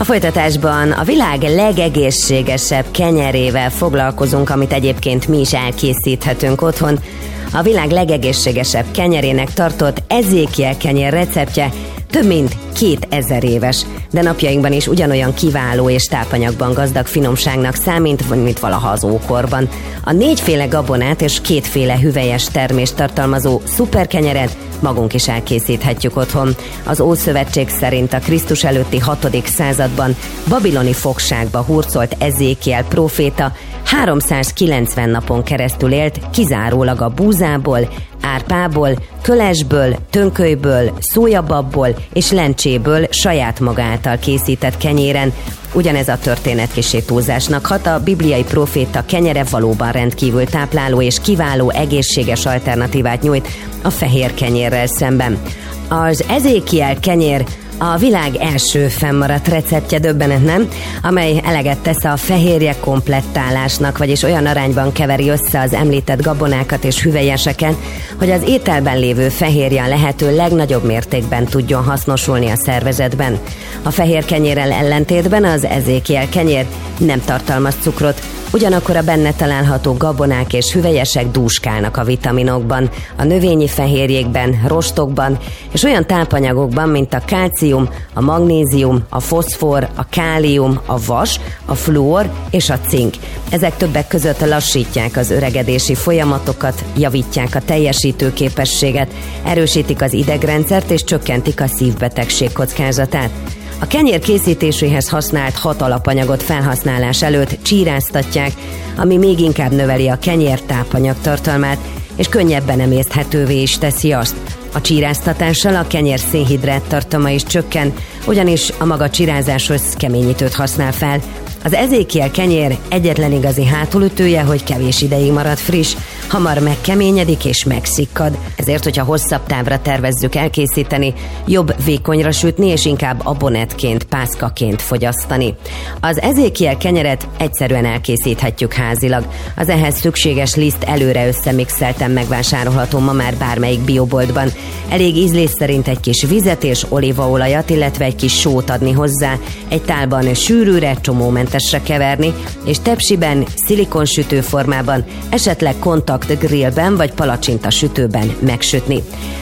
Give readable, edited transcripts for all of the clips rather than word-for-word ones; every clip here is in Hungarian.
folytatásban a világ legegészségesebb kenyerével foglalkozunk, amit egyébként mi is elkészíthetünk otthon. A világ legegészségesebb kenyerének tartott Ezékiel kenyér receptje több mint 2000 éves, de napjainkban is ugyanolyan kiváló és tápanyagban gazdag finomságnak számít, mint valaha az ókorban. A 4 gabonát és 2 hüvelyes termést tartalmazó szuperkenyeret magunk is elkészíthetjük otthon. Az Ószövetség szerint a Krisztus előtti 6. században babiloni fogságba hurcolt Ezékiel próféta 390 napon keresztül élt kizárólag a búzából, árpából, kölesből, tönkölyből, szójababból és lencséből saját maga által készített kenyéren. Ugyanez a történet kissé túlzásnak hat, a bibliai próféta kenyere valóban rendkívül tápláló és kiváló egészséges alternatívát nyújt a fehér kenyérrel szemben. Az Ezékiel kenyér a világ első fennmaradt receptje, döbbenet nem, amely eleget tesz a fehérje komplettálásnak, vagyis olyan arányban keveri össze az említett gabonákat és hüvelyeseket, hogy az ételben lévő fehérje a lehető legnagyobb mértékben tudjon hasznosulni a szervezetben. A fehér kenyérrel ellentétben az Ezékiel kenyér nem tartalmaz cukrot, ugyanakkor a benne található gabonák és hüvelyesek dúskálnak a vitaminokban, a növényi fehérjékben, rostokban és olyan tápanyagokban, mint a kálcium, a magnézium, a foszfor, a kálium, a vas, a fluor és a cink. Ezek többek között lassítják az öregedési folyamatokat, javítják a teljesítőképességet, erősítik az idegrendszert és csökkentik a szívbetegség kockázatát. A kenyér készítéséhez használt 6 alapanyagot felhasználás előtt csíráztatják, ami még inkább növeli a kenyér tápanyagtartalmát, és könnyebben emészthetővé is teszi azt. A csíráztatással a kenyér szénhidrát tartalma is csökken, ugyanis a maga csírázáshoz keményítőt használ fel. Az Ezékiel kenyér egyetlen igazi hátulütője, hogy kevés ideig marad friss, hamar megkeményedik és megszikkad. Ezért, hogyha hosszabb távra tervezzük elkészíteni, jobb vékonyra sütni és inkább abonetként, pászkaként fogyasztani. Az Ezékiel kenyeret egyszerűen elkészíthetjük házilag. Az ehhez szükséges liszt előre összemixelten megvásárolható ma már bármelyik bioboltban. Elég ízlés szerint egy kis vizet és olívaolajat, illetve egy kis sót adni hozzá, egy tálban sűrűre, csomómentesre keverni, és tepsiben, szilikonsütő formában, esetleg kontakt grillben vagy palacsinta sütőben megsütni.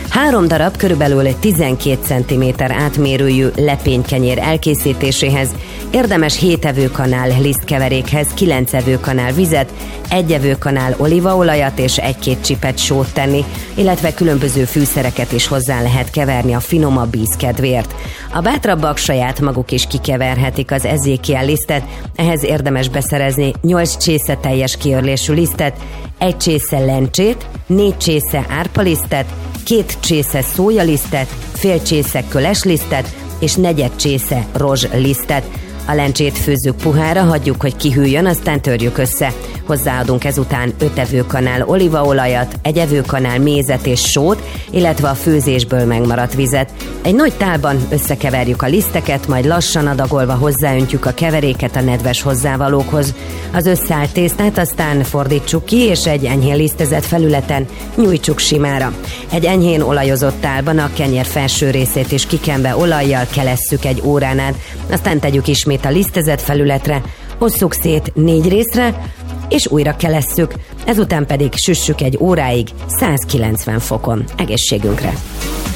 3 darab körülbelül 12 cm átmérőjű lepénykenyér elkészítéséhez érdemes 7 evőkanál lisztkeverékhez 9 evőkanál vizet, 1 evőkanál olívaolajat és 1-2 csipet sót tenni, illetve különböző fűszereket is hozzá lehet keverni a finomabb íz kedvéért. A bátrabbak saját maguk is kikeverhetik az Ezékiel lisztet, ehhez érdemes beszerezni 8 csésze teljes kiörlésű lisztet, 1 csésze lencsét, 4 csésze árpalisztet, 2 csésze szójalisztet, fél csésze köleslisztet és 4 csésze rozslisztet. A lencsét főzzük puhára, hagyjuk, hogy kihűljön, aztán törjük össze. Hozzáadunk ezután 5 evőkanál olívaolajat, 1 evőkanál mézet és sót, illetve a főzésből megmaradt vizet. Egy nagy tálban összekeverjük a liszteket, majd lassan adagolva hozzáöntjük a keveréket a nedves hozzávalókhoz. Az összeállt tésztát aztán fordítsuk ki, és egy enyhén lisztezett felületen nyújtsuk simára. Egy enyhén olajozott tálban a kenyér felső részét is kikenve olajjal kelesszük 1 órán át, aztán tegyük ismét a lisztezett felületre, osszuk szét 4 részre, és újra kelesszük, ezután pedig süssük 1 óráig 190 fokon. Egészségünkre!